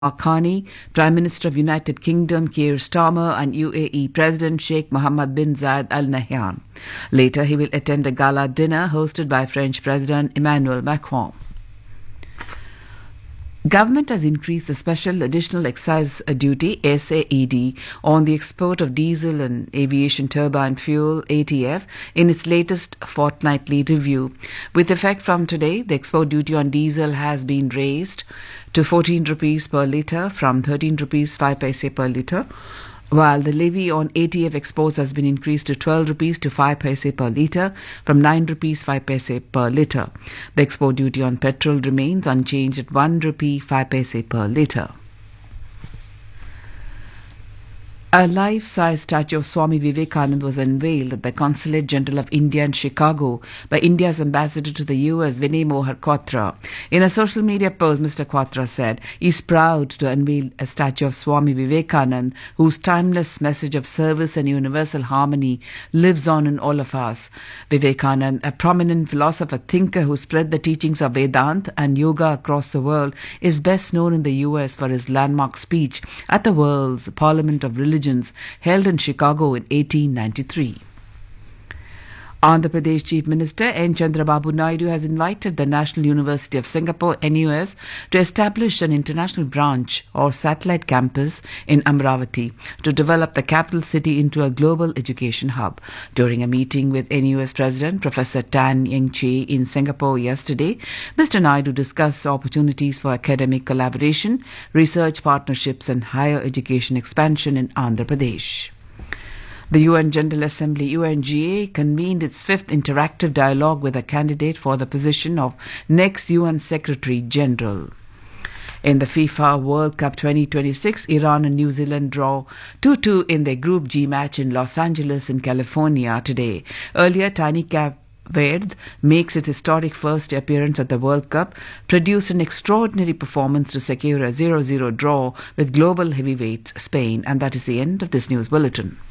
Khani, Prime Minister of United Kingdom Keir Starmer and UAE President Sheikh Mohammed bin Zayed Al Nahyan. Later, he will attend a gala dinner hosted by French President Emmanuel Macron. Government has increased the special additional excise duty (SAED) on the export of diesel and aviation turbine fuel (ATF) in its latest fortnightly review. With effect from today, the export duty on diesel has been raised to 14 rupees per litre from 13 rupees 5 paise per litre, while the levy on ATF exports has been increased to 12 rupees to 5 paise per litre from 9 rupees 5 paise per litre. The export duty on petrol remains unchanged at 1 rupee 5 paise per litre. A life-size statue of Swami Vivekananda was unveiled at the Consulate General of India in Chicago by India's ambassador to the US, Vinay Mohar Quatra. In a social media post, Mr. Quatra said he is proud to unveil a statue of Swami Vivekananda, whose timeless message of service and universal harmony lives on in all of us. Vivekananda, a prominent philosopher thinker who spread the teachings of Vedanta and yoga across the world, is best known in the US for his landmark speech at the World's Parliament of Religions held in Chicago in 1893. Andhra Pradesh Chief Minister N. Chandrababu Naidu has invited the National University of Singapore (NUS) to establish an international branch or satellite campus in Amravati to develop the capital city into a global education hub. During a meeting with NUS President Professor Tan Eng Chee in Singapore yesterday, Mr. Naidu discussed opportunities for academic collaboration, research partnerships and higher education expansion in Andhra Pradesh. The UN General Assembly UNGA convened its fifth interactive dialogue with a candidate for the position of next UN Secretary General. In the FIFA World Cup 2026, Iran and New Zealand draw 2-2 in their Group G match in Los Angeles in California today. Earlier, tiny Cape Verde makes its historic first appearance at the World Cup, produced an extraordinary performance to secure a 0-0 draw with global heavyweights Spain. And that is the end of this news bulletin.